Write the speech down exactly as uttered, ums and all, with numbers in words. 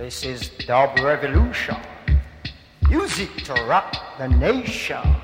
This is Dub Revolution. Music to rock the nation.